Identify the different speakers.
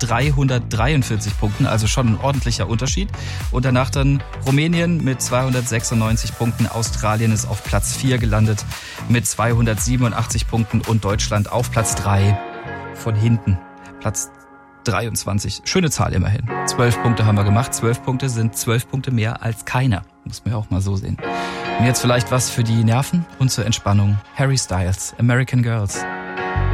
Speaker 1: 343 Punkten, also schon ein ordentlicher Unterschied. Und danach dann Rumänien mit 296 Punkten. Australien ist auf Platz 4 gelandet mit 287 Punkten und Deutschland auf Platz 3 von hinten. Platz 23. Schöne Zahl immerhin. 12 Punkte haben wir gemacht. 12 Punkte sind 12 Punkte mehr als keiner. Muss man ja auch mal so sehen. Und jetzt vielleicht was für die Nerven und zur Entspannung. Harry Styles, American Girls.